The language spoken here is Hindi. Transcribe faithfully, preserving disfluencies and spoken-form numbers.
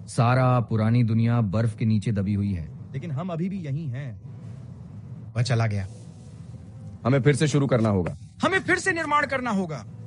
सारा पुरानी दुनिया बर्फ के नीचे दबी हुई है, लेकिन हम अभी भी यहीं हैं। वह चला गया। हमें फिर से शुरू करना होगा। हमें फिर से निर्माण करना होगा।